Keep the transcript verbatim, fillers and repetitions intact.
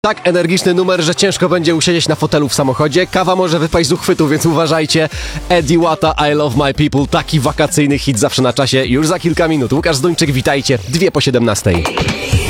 Tak energiczny numer, że ciężko będzie usiedzieć na fotelu w samochodzie. Kawa może wypaść z uchwytu, więc uważajcie. Eddie Wata, I Love My People. Taki wakacyjny hit zawsze na czasie. Już za kilka minut. Łukasz Zduńczyk, witajcie. Dwie po siedemnastej.